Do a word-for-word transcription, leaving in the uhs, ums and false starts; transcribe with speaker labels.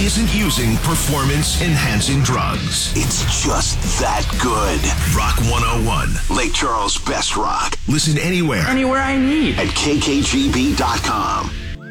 Speaker 1: isn't using performance-enhancing drugs.
Speaker 2: It's just that good.
Speaker 1: Rock one oh one.
Speaker 2: Lake Charles' best rock.
Speaker 1: Listen anywhere.
Speaker 3: Anywhere I need.
Speaker 2: At K K G B dot com.